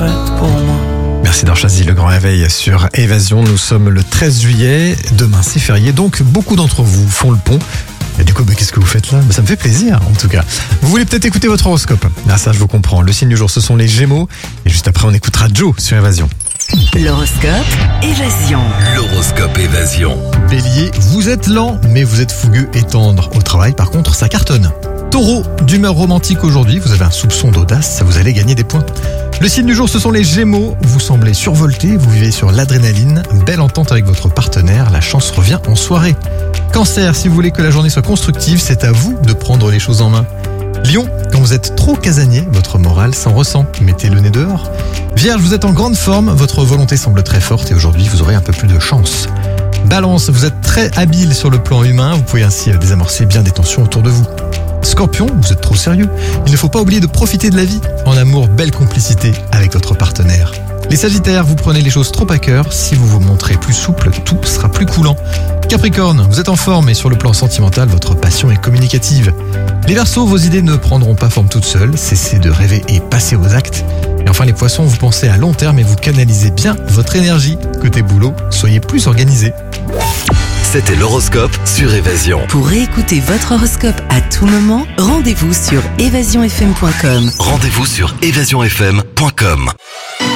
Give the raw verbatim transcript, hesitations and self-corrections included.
faite pour moi. Merci d'avoir choisi le Grand Réveil sur Évasion. Nous sommes le treize juillet. Demain, c'est férié. Donc, beaucoup d'entre vous font le pont. Et du coup, bah, qu'est-ce que vous faites là? bah, Ça me fait plaisir, en tout cas. Vous voulez peut-être écouter votre horoscope? Ah, ça, je vous comprends. Le signe du jour, ce sont les Gémeaux. Et juste après, on écoutera Joe sur Évasion. L'horoscope Évasion. L'horoscope Évasion. Bélier, vous êtes lent, mais vous êtes fougueux et tendre. Au travail, par contre, ça cartonne. Taureau, d'humeur romantique aujourd'hui, vous avez un soupçon d'audace, ça vous allez gagner des points. Le signe du jour, ce sont les Gémeaux. Vous semblez survolté, vous vivez sur l'adrénaline. Belle entente avec votre partenaire, la chance revient en soirée. Cancer, si vous voulez que la journée soit constructive, c'est à vous de prendre les choses en main. Lion, quand vous êtes trop casanier, votre morale s'en ressent. Mettez le nez dehors. Vierge, vous êtes en grande forme, votre volonté semble très forte et aujourd'hui, vous aurez un peu plus de chance. Balance, vous êtes très habile sur le plan humain, vous pouvez ainsi désamorcer bien des tensions autour de vous. Scorpion, vous êtes trop sérieux. Il ne faut pas oublier de profiter de la vie. En amour, belle complicité avec votre partenaire. Les Sagittaires, vous prenez les choses trop à cœur. Si vous vous montrez plus souple, tout sera plus coulant. Capricorne, vous êtes en forme et sur le plan sentimental, votre passion est communicative. Les Verseaux, vos idées ne prendront pas forme toutes seules. Cessez de rêver et passez aux actes. Et enfin les Poissons, vous pensez à long terme et vous canalisez bien votre énergie. Côté boulot, soyez plus organisés. C'était l'horoscope sur Évasion. Pour réécouter votre horoscope à tout moment, rendez-vous sur évasion f m point com. Rendez-vous sur évasion f m point com.